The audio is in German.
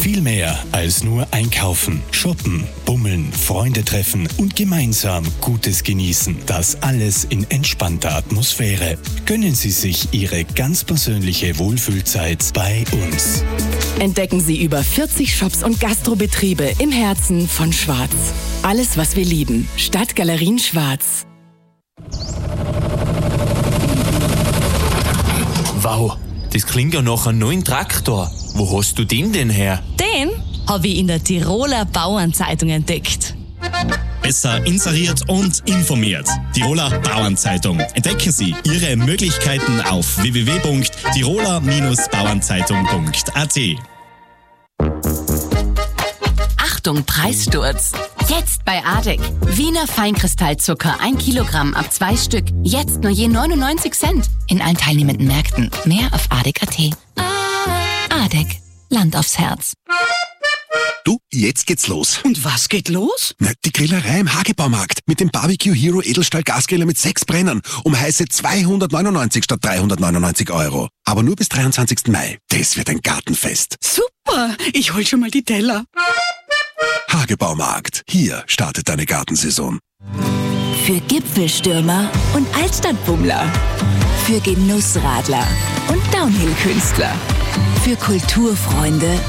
Viel mehr als nur einkaufen, shoppen, bummeln, Freunde treffen und gemeinsam Gutes genießen. Das alles in entspannter Atmosphäre. Gönnen Sie sich Ihre ganz persönliche Wohlfühlzeit bei uns. Entdecken Sie über 40 Shops und Gastrobetriebe im Herzen von Schwarz. Alles, was wir lieben. Stadtgalerien Schwarz. Wow, das klingt ja nach einem neuen Traktor. Wo hast du den denn her? Den habe ich in der Tiroler Bauernzeitung entdeckt. Besser inseriert und informiert. Tiroler Bauernzeitung. Entdecken Sie Ihre Möglichkeiten auf www.tiroler-bauernzeitung.at. Achtung, Preissturz. Jetzt bei ADEC. Wiener Feinkristallzucker 1 Kilogramm ab 2 Stück. Jetzt nur je 99 Cent. In allen teilnehmenden Märkten. Mehr auf ADEC.at. ADEC. Land aufs Herz. Du, jetzt geht's los. Und was geht los? Na, die Grillerei im Hagebaumarkt mit dem Barbecue Hero Edelstahl Gasgriller mit 6 Brennern um heiße 299 statt 399 Euro. Aber nur bis 23. Mai. Das wird ein Gartenfest. Super, ich hol schon mal die Teller. Hagebaumarkt. Hier startet deine Gartensaison. Für Gipfelstürmer und Altstadtbummler. Für Genussradler und Downhill-Künstler. Für Kulturfreunde